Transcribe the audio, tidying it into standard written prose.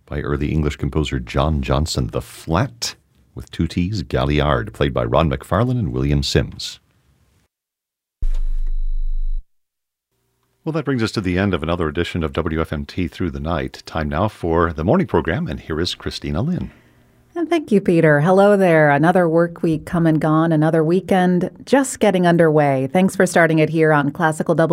by early English composer John Johnson. The Flat, with two T's, Galliard, played by Ron McFarlane and William Sims. Well, that brings us to the end of another edition of WFMT Through the Night. Time now for the morning program, and here is Christina Lynn. And thank you, Peter. Hello there. Another work week come and gone, another weekend just getting underway. Thanks for starting it here on Classical